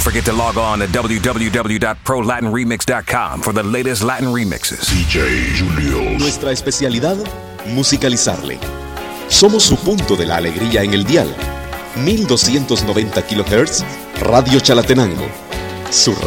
forget to log on to www.prolatinremix.com for the latest Latin remixes. DJ Julius. Nuestra especialidad, musicalizarle. Somos su punto de la alegría en el dial. 1290 kHz, Radio Chalatenango. Su